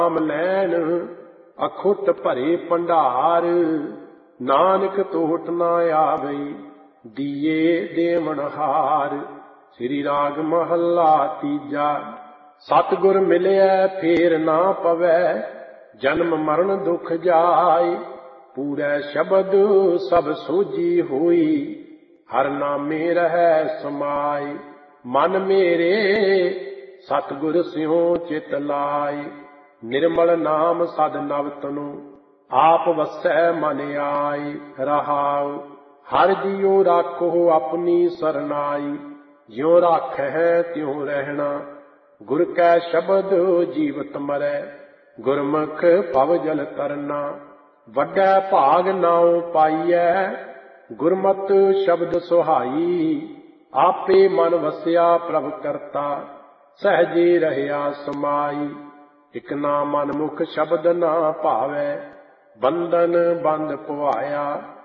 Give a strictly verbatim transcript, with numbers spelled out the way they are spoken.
ਨਾਮ ਲੈਣ ਅਖੁੱਟ ਭਰੇ ਭੰਡਾਰ। ਨਾਨਕ ਟੋਟ ਨਾ ਆਵੇ ਦੀਏ ਦੇਵਨ ਹਾਰ। ਸ੍ਰੀ ਰਾਗ ਮਹੱਲਾ ਤੀਜਾ। ਸਤਿਗੁਰ ਮਿਲਿਆ ਫੇਰ ਨਾ ਪਵੈ ਜਨਮ ਮਰਨ ਦੁਖ ਜਾਏ। ਪੂਰੈ ਸ਼ਬਦ ਸਭ ਸੋਝੀ ਹੋਈ ਹਰ ਨਾਮੇ ਰਹਿ ਸਮਾਏ। ਮਨ ਮੇਰੇ ਸਤਿਗੁਰ ਸਿਉ ਚਿਤ ਲਾਏ। ਨਿਰਮਲ ਨਾਮ ਸਦ ਨਵ ਤਨੁ ਆਪ ਵਸੈ ਮਨ ਆਏ। ਰਹਾਉ ਹਰ ਜੀਉ ਰਾਖੋ ਆਪਣੀ ਸਰਨਾਈ। ਜਿਉ ਰਾਖੈ ਤਿਉ ਰਹਿਣਾ ਗੁਰ ਕੈ ਸ਼ਬਦ ਜੀਵਤ ਮਰੈ। ਗੁਰਮੁਖ ਭਵ ਜਲ ਤਰਨਾ ਵੱਡਾ ਭਾਗ ਨਾਉ ਪਾਈਐ। ਗੁਰਮਤਿ ਸ਼ਬਦ ਸੁਹਾਈ ਆਪੇ ਮਨ ਵਸਿਆ ਪ੍ਰਭ ਕਰਤਾ। ਸਹਿਜੇ ਰਹਿਆ ਸਮਾਈ ਇਕ ਨਾ ਮਨ ਮੁਖ ਸ਼ਬਦ ਨਾ ਭਾਵੈ। ਬੰਧਨ ਬੰਧ ਪਵਾਇਆ